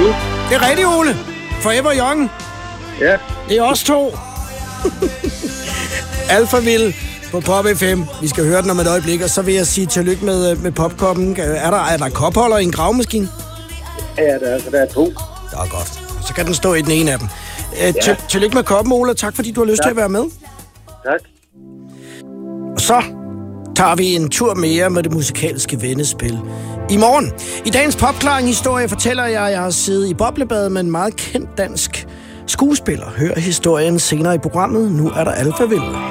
Det er rigtigt, Ole. Forever Young. Ja. Det er os to. Alphaville på Pop FM. Vi skal høre den om et øjeblik, og så vil jeg sige tillykke med popkoppen. Er der kopholder i en gravemaskine? Ja, der er 2. Det er godt. Så kan den stå i den ene af dem. Tillykke med koppen, Ole. Tak fordi du har lyst til at være med. Tak. Og så tager vi en tur mere med det musikalske vendespil. I morgen, i dagens popklaring-historie, fortæller jeg, at jeg har siddet i boblebad med en meget kendt dansk skuespiller. Hør historien senere i programmet. Nu er der Alphaville.